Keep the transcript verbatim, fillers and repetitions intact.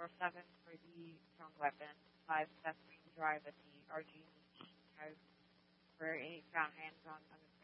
four seven for the strong weapon, five test range drive at the R G H house for any ground hands on, on the